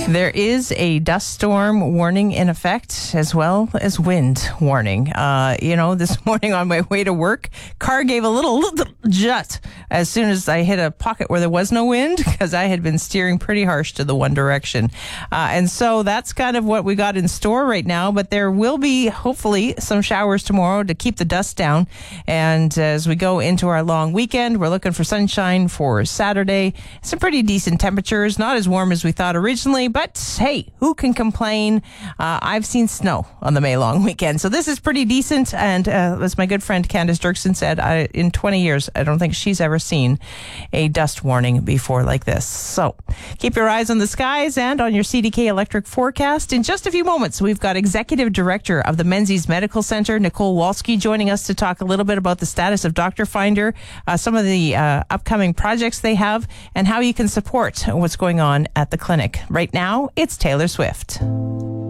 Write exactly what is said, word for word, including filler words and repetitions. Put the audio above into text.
There is a dust storm warning in effect, as well as wind warning. Uh, you know, this morning on my way to work, car gave a little, little jut as soon as I hit a pocket where there was no wind, because I had been steering pretty harsh to the one direction. Uh, and so that's kind of what we got in store right now. But there will be, hopefully, some showers tomorrow to keep the dust down. And as we go into our long weekend, we're looking for sunshine for Saturday. Some pretty decent temperatures, not as warm as we thought originally, but hey, who can complain? Uh, I've seen snow on the May long weekend, so this is pretty decent. And uh, as my good friend Candace Dirksen said, I, in twenty years, I don't think she's ever seen a dust warning before like this. So keep your eyes on the skies and on your C D K electric forecast. In just a few moments, we've got Executive Director of the Menzies Medical Center, Nicole Walsky, joining us to talk a little bit about the status of Doctor Finder, uh, some of the uh, upcoming projects they have, and how you can support what's going on at the clinic. Right now, it's Taylor Swift.